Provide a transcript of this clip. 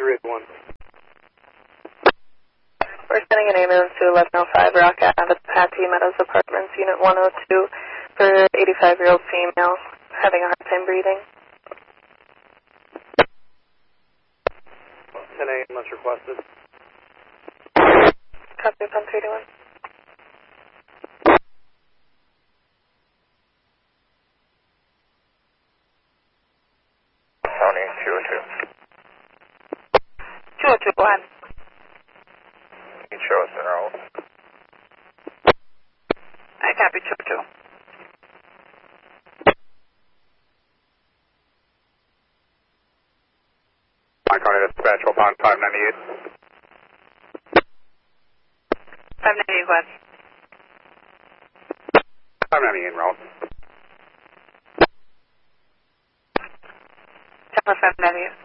381. We're sending an ambulance to 1105 Rock Ave at Patsy Meadows Apartments, Unit 102, for 85-year-old female having a hard time breathing. 10 a.m. as requested. Copy, 321. Tony, 202. 202, go ahead. You show us in row. I copy, 202. County Dispatch, hold on, 598. 598, go ahead. 598 in row. Chopper 598.